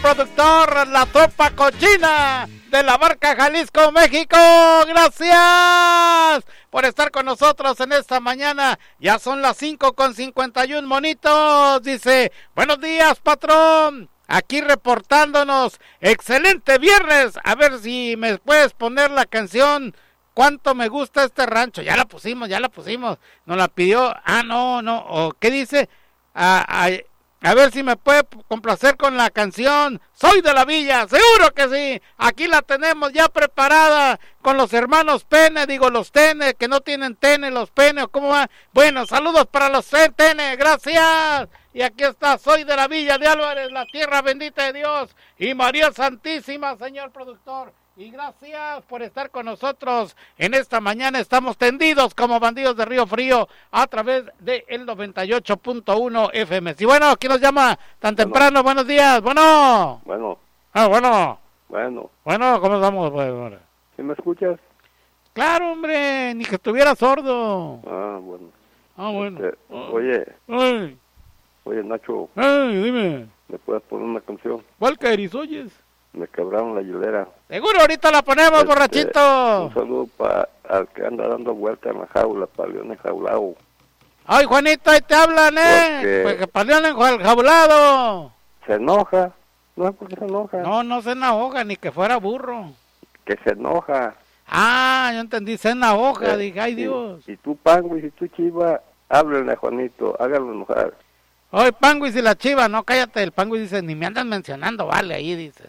productor, la tropa cochina de la Barca Jalisco, México. Gracias por estar con nosotros en esta mañana. Ya son las 5:51 monitos. Dice, buenos días, patrón. Aquí reportándonos. Excelente viernes. A ver si me puedes poner la canción ¿Cuánto me gusta este rancho? Ya la pusimos. Nos la pidió. ¿O qué dice? A ver si me puede complacer con la canción Soy de la Villa. Seguro que sí. Aquí la tenemos ya preparada con los hermanos Pene. Los Tene, que no tienen Tene, los Pene, ¿o cómo va? Bueno, saludos para los Tene. Gracias. Y aquí está Soy de la Villa de Álvarez, la tierra bendita de Dios. Y María Santísima, señor productor. Y gracias por estar con nosotros en esta mañana. Estamos tendidos como bandidos de Río Frío a través de el 98.1 FM. Y bueno, ¿quién nos llama tan temprano? Buenos días. Bueno. Bueno, ¿cómo estamos? Bueno. ¿Sí me escuchas? Claro, hombre, ni que estuviera sordo. Bueno. Oye, Nacho. Dime. ¿Me puedes poner una canción? ¿Cuál querís, oyes? Me quebraron la hilera. Seguro, ahorita la ponemos, borrachito. Un saludo para al que anda dando vueltas en la jaula, para León enjaulado. Ay, Juanito, ahí te hablan, Porque para León enjaulado. ¿Se enoja? No es porque se enoja. No se enoja, ni que fuera burro. Que se enoja. Yo entendí, se enoja, dije, ay Dios. Y tú, Panguis, y tú, Chiva, háblenle a Juanito, háganlo enojar. Oye, Panguis y la Chiva, no, cállate, el Panguis dice, ni me andan mencionando, vale, ahí dice.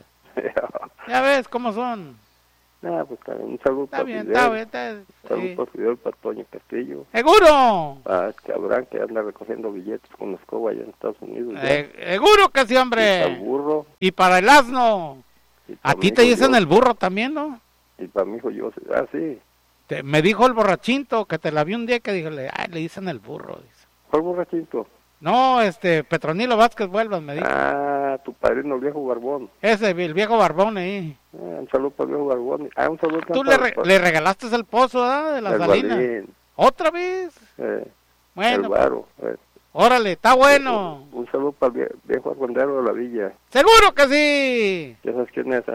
Ya ves cómo son. Pues un saludo para Fidel. Está bien. Saludo para Fidel, para Toño Castillo. ¿Seguro? Para Cabrán, que anda recogiendo billetes con la escoba allá en Estados Unidos. Seguro que sí, hombre. Y para el burro. Y para el asno. A ti te dicen el burro también, ¿no? Y para mi hijo yo, sí. Me dijo el borrachinto, que te la vi un día, que le dicen el burro. Dice. ¿Cuál borrachinto? No, Petronilo Vázquez Vuelvas me dijo. Tu padrino, el viejo Barbón. Ese, el viejo Barbón ahí. Un saludo para el viejo Barbón. Un saludo Tú le regalaste el pozo, ¿verdad? De la Salina. Balín. ¿Otra vez? Bueno. El Varo. Órale, está bueno. Un saludo para el viejo argüendero de la Villa. ¡Seguro que sí! ¿Ya sabes quién es,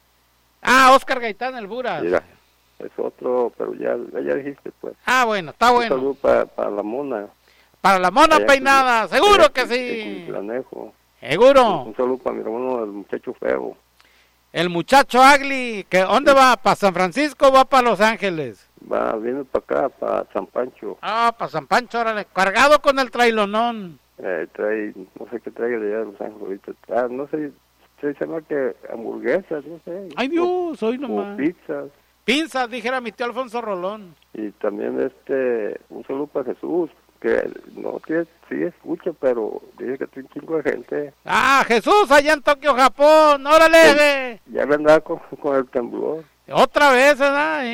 Oscar Gaitán, el Buras. Mira, es otro, pero ya dijiste, pues. Bueno, está bueno. Un saludo para la Mona. Para la Mona peinada, seguro que sí. Seguro. Un saludo para mi hermano, el muchacho feo. El muchacho Agli, que ¿dónde va? ¿Para San Francisco o va para Los Ángeles? Viene para acá, para San Pancho. Para San Pancho, órale, cargado con el trailonón. Trae, no sé qué trae de allá de Los Ángeles ahorita. No sé, se llama que hamburguesas, no sé. Ay Dios, hoy nomás. O pizzas. Pinzas, dijera mi tío Alfonso Rolón. Y también un saludo para Jesús, que no tiene, sí escucha, pero dice que tiene un chingo de gente. Jesús, allá en Tokio, Japón, órale. Ya le andaba con el temblor. Otra vez, ¿verdad?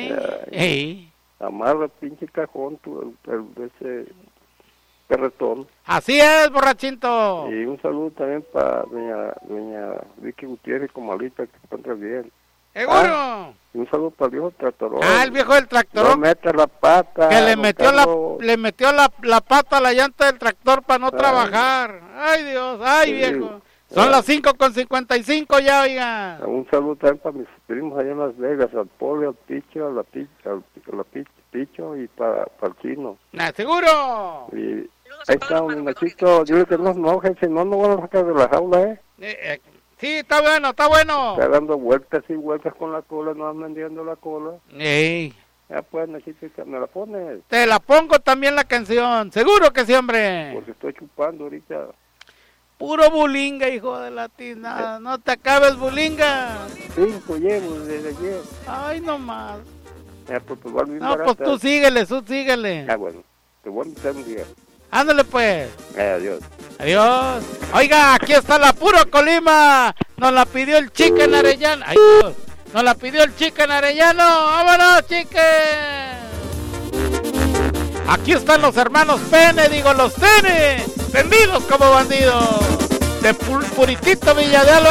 Amarra el pinche cajón, ese perretón. Así es, borrachinto. Y un saludo también para doña Vicky Gutiérrez Comalita, que se encuentra bien. ¿Seguro? Y un saludo para el viejo tractorón. El viejo del tractorón. No mete la pata. Que le metió la pata a la llanta del tractor para no trabajar. Ay, Dios, viejo. Son las 5:55 ya, oiga. Un saludo también para mis primos allá en Las Vegas, al Poli, al Picho, a la Picho y para el Chino. ¿Seguro? Y ahí está un Nachito, dile que no enojen, si no van a sacar de la jaula, Sí, está bueno. Está dando vueltas y vueltas con la cola, no andan vendiendo la cola. Pues, Nachito, ¿me la pones? Te la pongo también la canción, seguro que sí, hombre. Porque estoy chupando ahorita. Puro bulinga, hijo de la tina, no te acabes bulinga. 5 llevo desde ayer. Ay, no más. Pues tú síguele. Bueno, te voy a invitar un día. Ándale pues. Adiós. Oiga, aquí está la Puro Colima. Nos la pidió el Chicken Arellano. Ay, Dios. Nos la pidió el Chicken Arellano. ¡Vámonos, Chicken! Aquí están los hermanos Pene, los Tene. Tendidos como bandidos. De Puritito Villa de Álvarez.